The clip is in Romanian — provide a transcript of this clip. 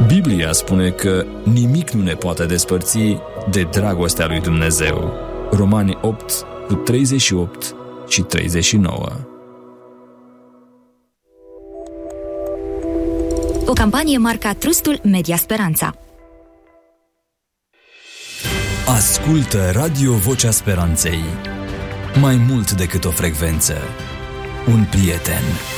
Biblia spune că nimic nu ne poate despărți de dragostea lui Dumnezeu. Romani 8, cu 38 și 39. O campanie marca Trustul Media Speranța. Ascultă Radio Vocea Speranței. Mai mult decât o frecvență, un prieten.